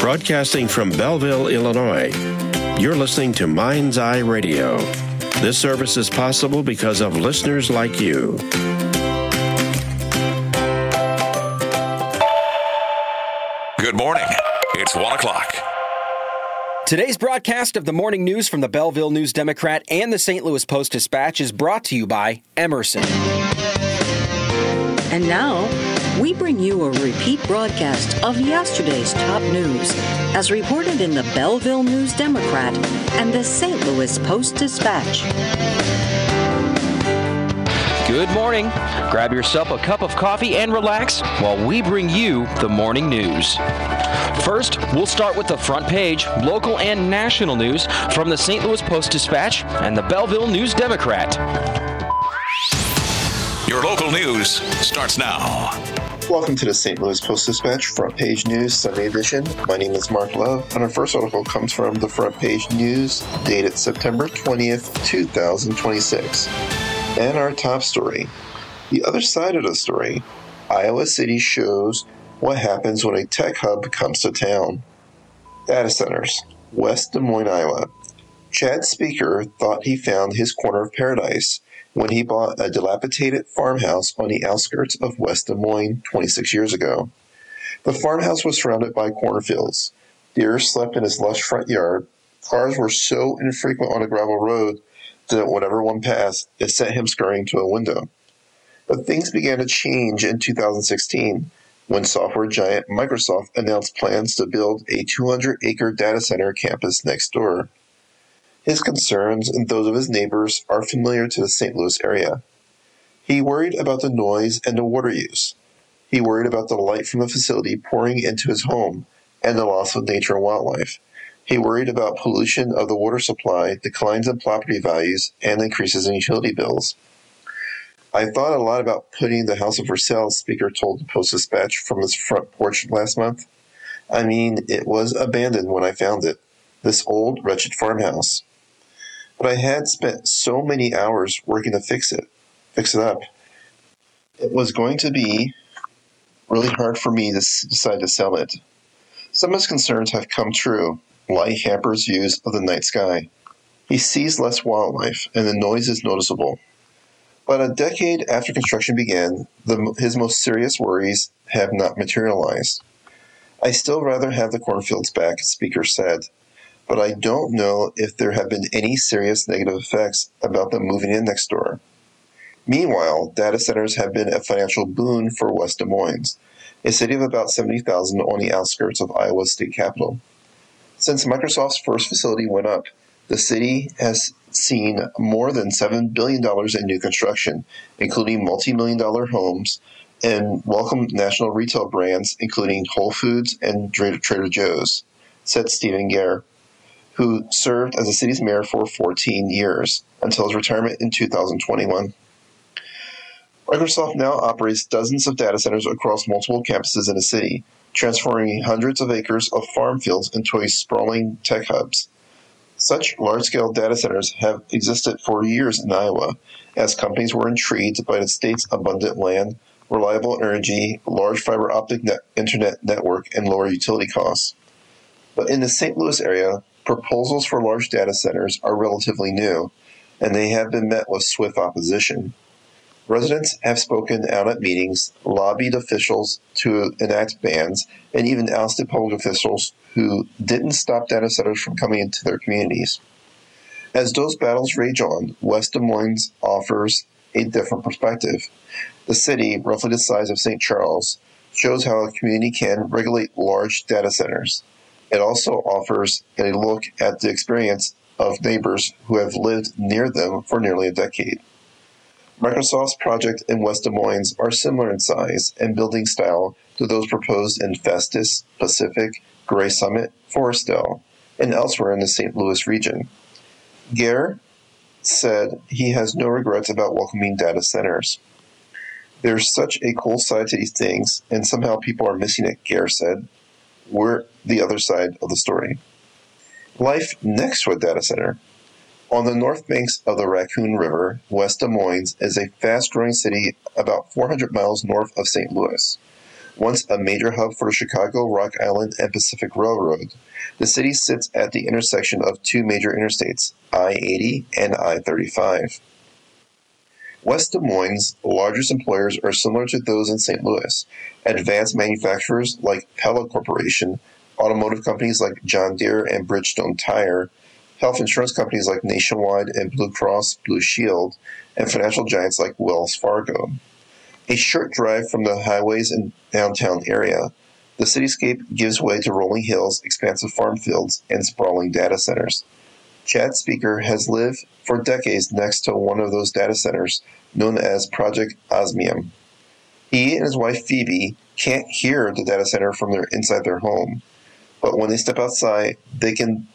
Broadcasting from Belleville, Illinois, you're listening to Mind's Eye Radio. This service is possible because of listeners like you. Good morning. It's 1 o'clock. Today's broadcast of the morning news from the Belleville News-Democrat and the St. Louis Post-Dispatch is brought to you by Emerson. And now, we bring you a repeat broadcast of yesterday's top news as reported in the Belleville News-Democrat and the St. Louis Post-Dispatch. Good morning. Grab yourself a cup of coffee and relax while we bring you the morning news. First, we'll start with the front page, local and national news from the St. Louis Post-Dispatch and the Belleville News-Democrat. Your local news starts now. Welcome to the St. Louis Post-Dispatch Front Page News Sunday edition. My name is Mark Love, and our first article comes from the Front Page News, dated September 20th, 2026. And our top story, the other side of the story, Iowa City shows what happens when a tech hub comes to town. Data centers, West Des Moines, Iowa. Chad Speaker thought he found his corner of paradise when he bought a dilapidated farmhouse on the outskirts of West Des Moines 26 years ago. The farmhouse was surrounded by cornfields. Deer slept in his lush front yard. Cars were so infrequent on a gravel road that whenever one passed, it sent him scurrying to a window. But things began to change in 2016 when software giant Microsoft announced plans to build a 200-acre data center campus next door. His concerns and those of his neighbors are familiar to the St. Louis area. He worried about the noise and the water use. He worried about the light from the facility pouring into his home and the loss of nature and wildlife. He worried about pollution of the water supply, declines in property values, and increases in utility bills. I thought a lot about putting the house up for sale, Speaker told the Post-Dispatch from his front porch last month. I mean, it was abandoned when I found it, this old, wretched farmhouse. But I had spent so many hours working to fix it up. It was going to be really hard for me to decide to sell it. Some of his concerns have come true. Light hampers views of the night sky. He sees less wildlife, and the noise is noticeable. But a decade after construction began, his most serious worries have not materialized. I still rather have the cornfields back, Speaker said, but I don't know if there have been any serious negative effects about them moving in next door. Meanwhile, data centers have been a financial boon for West Des Moines, a city of about 70,000 on the outskirts of Iowa's state capital. Since Microsoft's first facility went up, the city has seen more than $7 billion in new construction, including multi-million-dollar homes, and welcomed national retail brands, including Whole Foods and Trader Joe's, said Stephen Gare, who served as the city's mayor for 14 years, until his retirement in 2021. Microsoft now operates dozens of data centers across multiple campuses in the city, transforming hundreds of acres of farm fields into a sprawling tech hubs. Such large-scale data centers have existed for years in Iowa, as companies were intrigued by the state's abundant land, reliable energy, large fiber optic internet network, and lower utility costs. But in the St. Louis area, proposals for large data centers are relatively new, and they have been met with swift opposition. Residents have spoken out at meetings, lobbied officials to enact bans, and even ousted public officials who didn't stop data centers from coming into their communities. As those battles rage on, West Des Moines offers a different perspective. The city, roughly the size of St. Charles, shows how a community can regulate large data centers. It also offers a look at the experience of neighbors who have lived near them for nearly a decade. Microsoft's project in West Des Moines are similar in size and building style to those proposed in Festus, Pacific, Gray Summit, Forestdale, and elsewhere in the St. Louis region. Gare said he has no regrets about welcoming data centers. There's such a cool side to these things, and somehow people are missing it, Gare said. We're the other side of the story. Life next to a data center. On the north banks of the Raccoon River, West Des Moines is a fast-growing city about 400 miles north of St. Louis. Once a major hub for the Chicago, Rock Island, and Pacific Railroad, the city sits at the intersection of two major interstates, I-80 and I-35. West Des Moines' largest employers are similar to those in St. Louis. Advanced manufacturers like Pella Corporation, automotive companies like John Deere and Bridgestone Tire, health insurance companies like Nationwide and Blue Cross Blue Shield, and financial giants like Wells Fargo. A short drive from the highways in downtown area, the cityscape gives way to rolling hills, expansive farm fields, and sprawling data centers. Chad Speaker has lived for decades next to one of those data centers, known as Project Osmium. He and his wife Phoebe can't hear the data center from inside their home, but when they step outside, they can.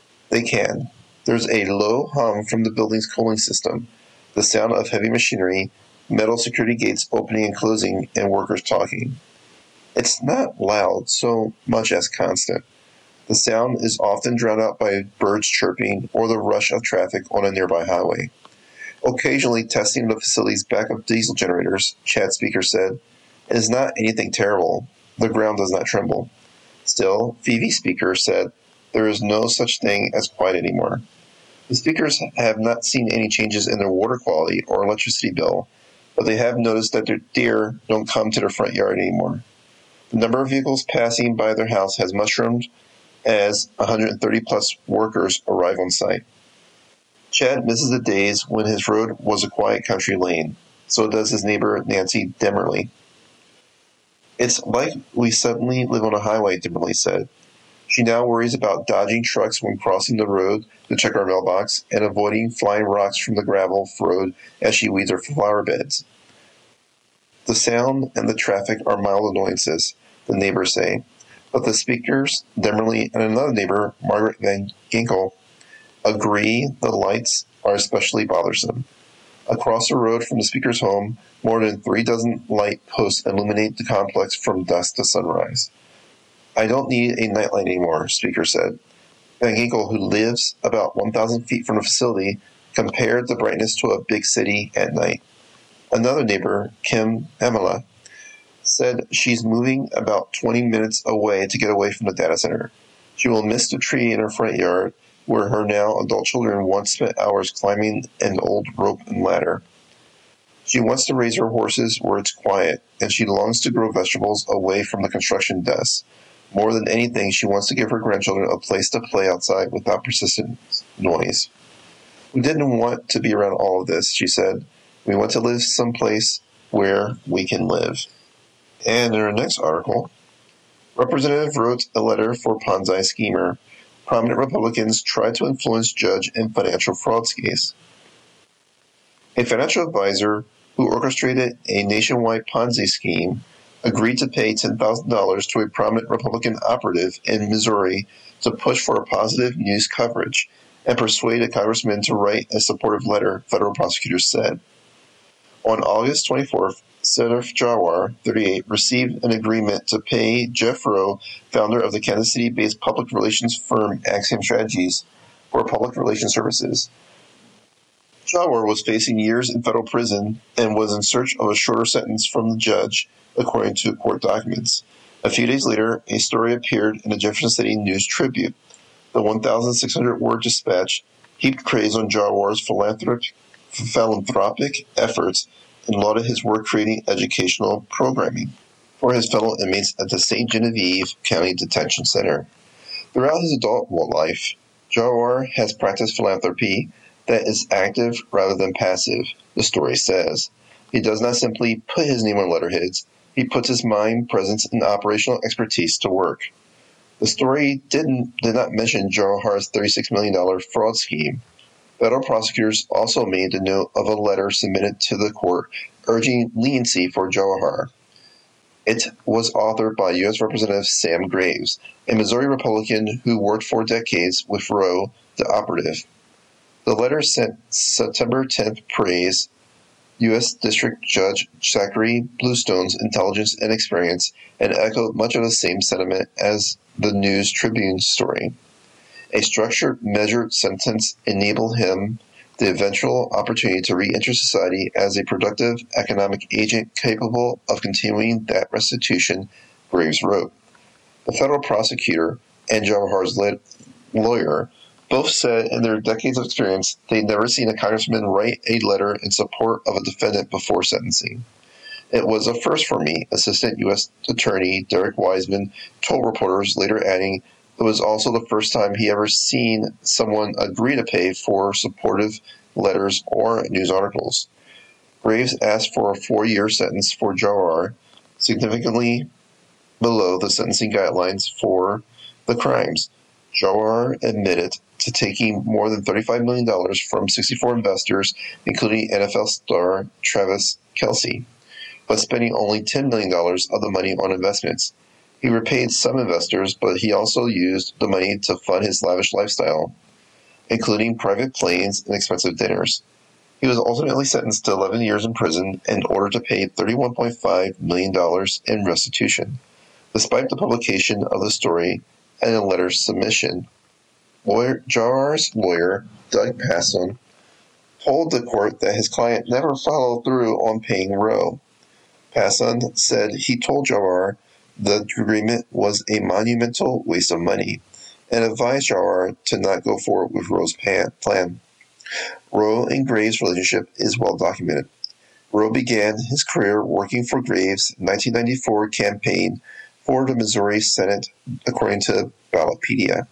There's a low hum from the building's cooling system, the sound of heavy machinery, metal security gates opening and closing, and workers talking. It's not loud so much as constant. The sound is often drowned out by birds chirping or the rush of traffic on a nearby highway. Occasionally testing the facility's backup diesel generators, Chad Speaker said, is not anything terrible. The ground does not tremble. Still, Phoebe Speaker said, there is no such thing as quiet anymore. The Speakers have not seen any changes in their water quality or electricity bill, but they have noticed that their deer don't come to their front yard anymore. The number of vehicles passing by their house has mushroomed as 130-plus workers arrive on site. Chad misses the days when his road was a quiet country lane. So does his neighbor Nancy Demerly. It's like we suddenly live on a highway, Demerly said. She now worries about dodging trucks when crossing the road to check our mailbox and avoiding flying rocks from the gravel road as she weeds her flower beds. The sound and the traffic are mild annoyances, the neighbors say. But the Speakers, Demerly, and another neighbor, Margaret Van Ginkel, agree the lights are especially bothersome. Across the road from the Speaker's home, more than 36 light posts illuminate the complex from dusk to sunrise. I don't need a nightlight anymore, Speaker said. Van Ginkel, who lives about 1,000 feet from the facility, compared the brightness to a big city at night. Another neighbor, Kim Pamela, said she's moving about 20 minutes away to get away from the data center. She will miss the tree in her front yard, where her now adult children once spent hours climbing an old rope and ladder. She wants to raise her horses where it's quiet, and she longs to grow vegetables away from the construction dust. More than anything, she wants to give her grandchildren a place to play outside without persistent noise. We didn't want to be around all of this, she said. We want to live someplace where we can live. And in our next article, Representative wrote a letter for Ponzi schemer. Prominent Republicans tried to influence judge in financial frauds case. A financial advisor who orchestrated a nationwide Ponzi scheme agreed to pay $10,000 to a prominent Republican operative in Missouri to push for a positive news coverage and persuade a congressman to write a supportive letter, federal prosecutors said. On August 24th, Sadaf Jawar, 38, received an agreement to pay Jeff Rowe, founder of the Kansas City-based public relations firm Axiom Strategies, for public relations services. Jawar was facing years in federal prison and was in search of a shorter sentence from the judge, according to court documents. A few days later, a story appeared in the Jefferson City News Tribune. The 1,600-word dispatch heaped praise on Jawar's philanthropic efforts and lauded his work creating educational programming for his fellow inmates at the St. Genevieve County Detention Center. Throughout his adult life, Jawar has practiced philanthropy that is active rather than passive, the story says. He does not simply put his name on letterheads, he puts his mind, presence, and operational expertise to work. The story did not mention Jawar's $36 million fraud scheme. Federal prosecutors also made a note of a letter submitted to the court urging leniency for Jawar. It was authored by U.S. Representative Sam Graves, a Missouri Republican who worked for decades with Rowe, the operative. The letter sent September 10th praised U.S. District Judge Zachary Bluestone's intelligence and experience and echoed much of the same sentiment as the News Tribune story. A structured, measured sentence enabled him the eventual opportunity to re-enter society as a productive economic agent capable of continuing that restitution, Graves wrote. The federal prosecutor and Jawahar's lawyer both said in their decades of experience they'd never seen a congressman write a letter in support of a defendant before sentencing. It was a first for me, Assistant U.S. Attorney Derek Wiseman told reporters, later adding it was also the first time he ever seen someone agree to pay for supportive letters or news articles. Graves asked for a 4-year sentence for Jawahar, significantly below the sentencing guidelines for the crimes. Jawahar admitted to taking more than $35 million from 64 investors, including NFL star Travis Kelce, but spending only $10 million of the money on investments. He repaid some investors, but he also used the money to fund his lavish lifestyle, including private planes and expensive dinners. He was ultimately sentenced to 11 years in prison and ordered to pay $31.5 million in restitution. Despite the publication of the story and a letter submission, Jawahar's lawyer, Doug Passon, told the court that his client never followed through on paying Roe. Passon said he told Jawahar the agreement was a monumental waste of money and advised Jawahar to not go forward with Roe's plan. Roe and Graves' relationship is well documented. Roe began his career working for Graves' 1994 campaign for the Missouri Senate, according to Ballotpedia.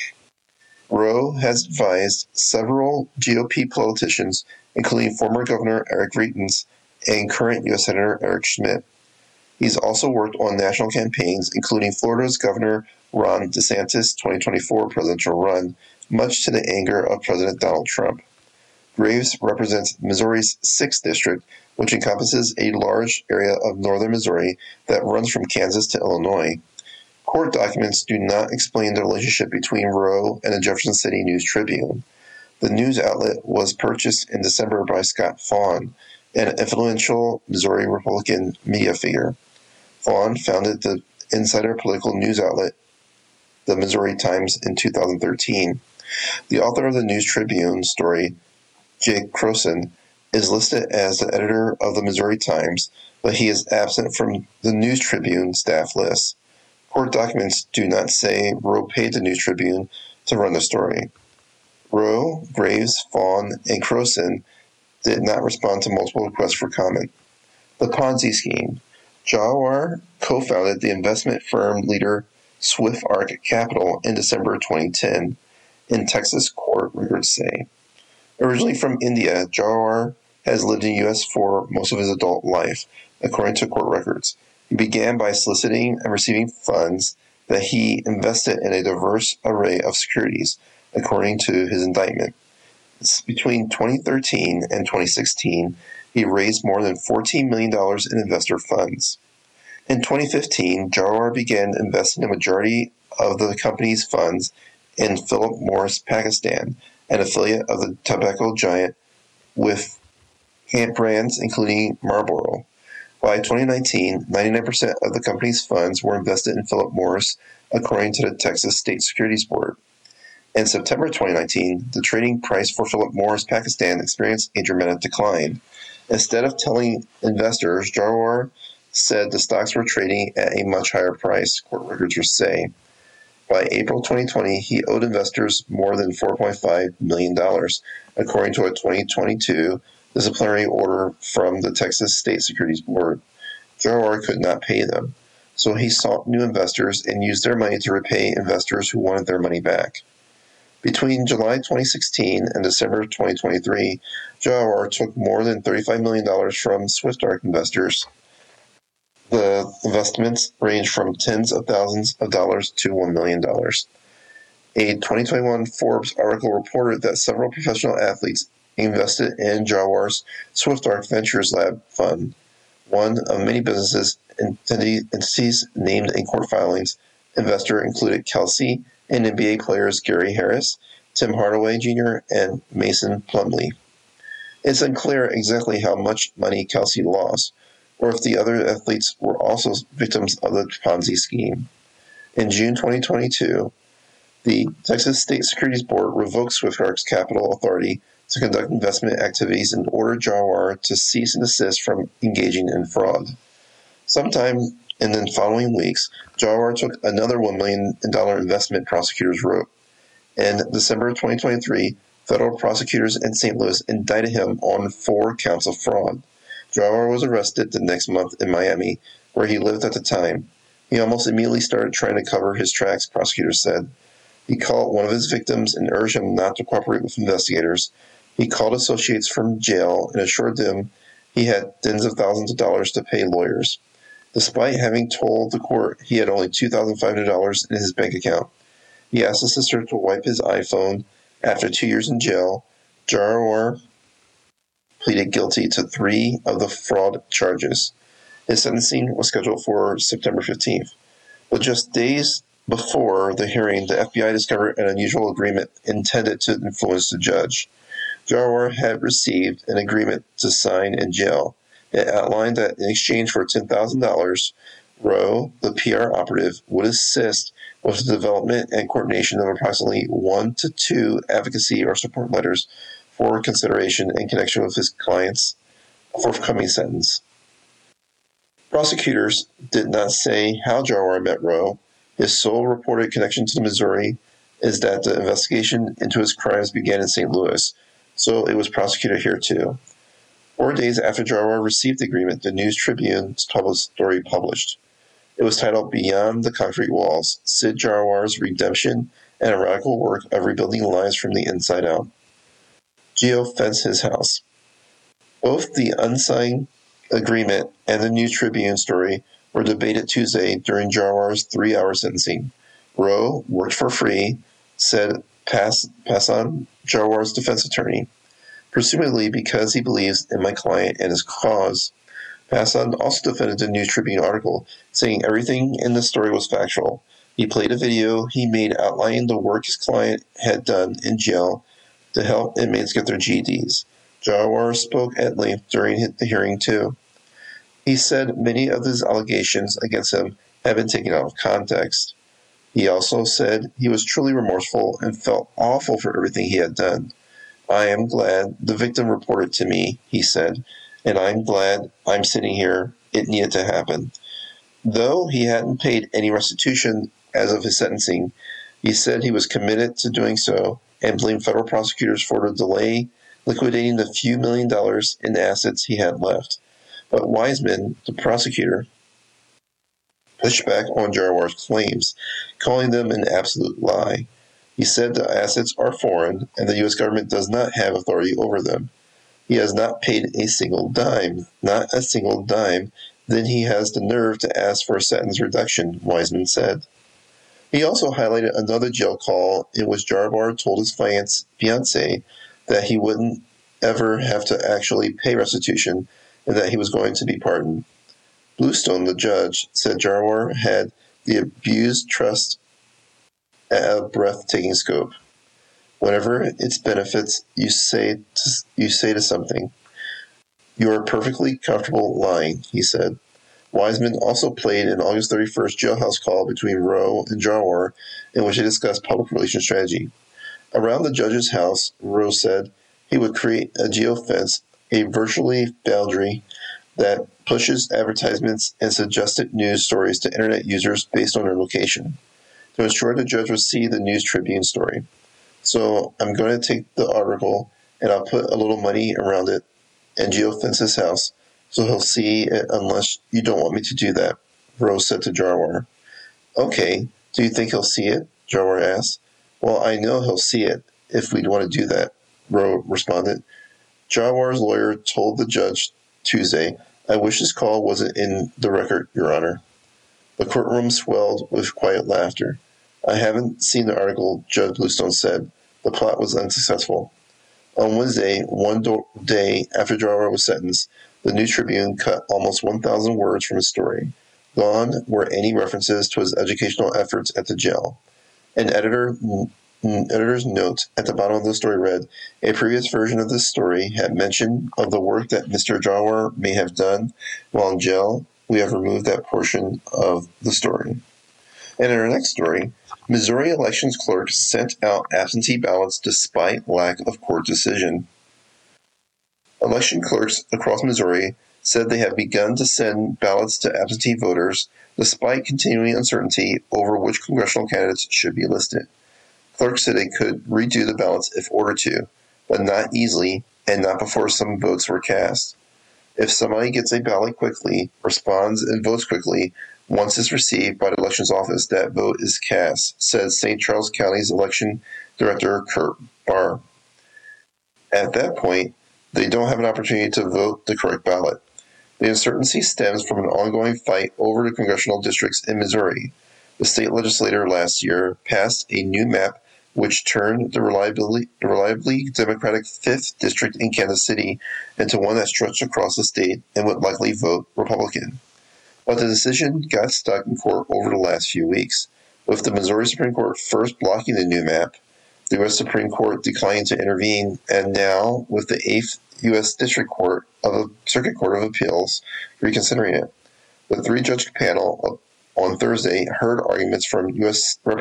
Roe has advised several GOP politicians, including former Governor Eric Greitens and current U.S. Senator Eric Schmidt. He's also worked on national campaigns, including Florida's Governor Ron DeSantis' 2024 presidential run, much to the anger of President Donald Trump. Graves represents Missouri's 6th district, which encompasses a large area of northern Missouri that runs from Kansas to Illinois. Court documents do not explain the relationship between Roe and the Jefferson City News Tribune. The news outlet was purchased in December by Scott Fawn, an influential Missouri Republican media figure. Fawn founded the insider political news outlet, the Missouri Times, in 2013. The author of the News Tribune story, Jake Croson, is listed as the editor of the Missouri Times, but he is absent from the News Tribune staff list. Court documents do not say Roe paid the News Tribune to run the story. Roe, Graves, Fawn, and Croson did not respond to multiple requests for comment. The Ponzi scheme. Jawahar co-founded the investment firm leader Swift Arc Capital in December 2010, in Texas court records say. Originally from India, Jawahar has lived in the U.S. for most of his adult life, according to court records. He began by soliciting and receiving funds that he invested in a diverse array of securities, according to his indictment. Between 2013 and 2016, he raised more than $14 million in investor funds. In 2015, Jawahar began investing a majority of the company's funds in Philip Morris Pakistan, an affiliate of the tobacco giant with brands including Marlboro. By 2019, 99% of the company's funds were invested in Philip Morris, according to the Texas State Securities Board. In September 2019, the trading price for Philip Morris Pakistan experienced a dramatic decline. Instead of telling investors, Jawahar said the stocks were trading at a much higher price, court records say. By April 2020, he owed investors more than $4.5 million, according to a 2022 disciplinary order from the Texas State Securities Board. Jawahar could not pay them, so he sought new investors and used their money to repay investors who wanted their money back. Between July 2016 and December 2023, Jawahar took more than $35 million from Swift Arc investors. The investments range from tens of thousands of dollars to $1 million. A 2021 Forbes article reported that several professional athletes invested in Jawahar's Swift Arc Ventures Lab Fund, one of many businesses entities named in court filings. Investor included Kelce and NBA players Gary Harris, Tim Hardaway Jr., and Mason Plumlee. It's unclear exactly how much money Kelce lost, or if the other athletes were also victims of the Ponzi scheme. In June 2022, the Texas State Securities Board revoked Swift Arc's capital authority to conduct investment activities and ordered Jawar to cease and desist from engaging in fraud. Sometime in the following weeks, Jawar took another $1 million investment, prosecutors wrote. In December 2023, federal prosecutors in St. Louis indicted him on 4 counts of fraud. Jawar was arrested the next month in Miami, where he lived at the time. He almost immediately started trying to cover his tracks, prosecutors said. He called one of his victims and urged him not to cooperate with investigators. He called associates from jail and assured them he had tens of thousands of dollars to pay lawyers. Despite having told the court he had only $2,500 in his bank account, he asked his sister to wipe his iPhone. After 2 years in jail, Jawar pleaded guilty to 3 of the fraud charges. His sentencing was scheduled for September 15th. But just days before the hearing, the FBI discovered an unusual agreement intended to influence the judge. Jawar had received an agreement to sign in jail. It outlined that in exchange for $10,000, Rowe, the PR operative, would assist with the development and coordination of approximately 1 to 2 advocacy or support letters for consideration in connection with his client's forthcoming sentence. Prosecutors did not say how Jawar met Rowe. His sole reported connection to Missouri is that the investigation into his crimes began in St. Louis, so it was prosecuted here too. 4 days after Jawar received the agreement, the News Tribune's story published. It was titled Beyond the Concrete Walls, Sid Jawar's Redemption and a Radical Work of Rebuilding Lives from the Inside Out. Geofence his house. Both the unsigned agreement and the News Tribune story were debated Tuesday during Jawar's 3-hour sentencing. Rowe worked for free, said Passan, Jawar's defense attorney, presumably because he believes in my client and his cause. Passan also defended the News Tribune article, saying everything in the story was factual. He played a video he made outlining the work his client had done in jail to help inmates get their GEDs. Jawar spoke at length during the hearing too. He said many of his allegations against him had been taken out of context. He also said he was truly remorseful and felt awful for everything he had done. I am glad the victim reported to me, he said, and I'm glad I'm sitting here. It needed to happen. Though he hadn't paid any restitution as of his sentencing, he said he was committed to doing so and blamed federal prosecutors for the delay liquidating the few $1 million in assets he had left. But Wiseman, the prosecutor, pushed back on Jawar's claims, calling them an absolute lie. He said the assets are foreign and the U.S. government does not have authority over them. He has not paid a single dime, not a single dime. Then he has the nerve to ask for a sentence reduction, Wiseman said. He also highlighted another jail call in which Jawar told his fiancée that he wouldn't ever have to actually pay restitution and that he was going to be pardoned. Bluestone, the judge, said Jawar had the abused trust at a breathtaking scope. Whenever it's benefits, you say to something, "You are perfectly comfortable lying," he said. Wiseman also played an August 31st jailhouse call between Rowe and Jawar in which they discussed public relations strategy. Around the judge's house, Rowe said he would create a geofence, a virtually boundary that pushes advertisements and suggested news stories to internet users based on their location, to ensure the judge would see the News Tribune story. So I'm going to take the article and I'll put a little money around it and geofence his house so he'll see it unless you don't want me to do that, Rowe said to Jawar. Okay, do you think he'll see it? Jawar asked. Well, I know he'll see it if we'd want to do that, Rowe responded. Jawar's lawyer told the judge Tuesday, I wish this call wasn't in the record, Your Honor. The courtroom swelled with quiet laughter. I haven't seen the article, Judge Bluestone said. The plot was unsuccessful. On Wednesday, one day after Jawar was sentenced, the News Tribune cut almost 1,000 words from his story. Gone were any references to his educational efforts at the jail. An editor's note at the bottom of the story read, a previous version of this story had mention of the work that Mr. Jawar may have done while in jail. We have removed that portion of the story. And in our next story, Missouri elections clerk sent out absentee ballots despite lack of court decision. Election clerks across Missouri said they have begun to send ballots to absentee voters despite continuing uncertainty over which congressional candidates should be listed. Clerks said they could redo the ballots if ordered to, but not easily and not before some votes were cast. If somebody gets a ballot quickly, responds and votes quickly, once it's received by the elections office, that vote is cast, said St. Charles County's election director Kurt Barr. At that point, they don't have an opportunity to vote the correct ballot. The uncertainty stems from an ongoing fight over the congressional districts in Missouri. The state legislature last year passed a new map which turned the reliably Democratic 5th District in Kansas City into one that stretched across the state and would likely vote Republican. But the decision got stuck in court over the last few weeks, with the Missouri Supreme Court first blocking the new map, the U.S. Supreme Court declining to intervene, and now with the 8th U.S. Circuit Court of Appeals reconsidering it. The three-judge panel on Thursday heard arguments from U.S.